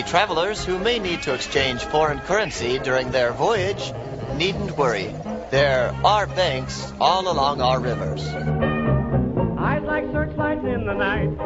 Any travelers who may need to exchange foreign currency during their voyage needn't worry. There are banks all along our rivers. Eyes like searchlights in the night,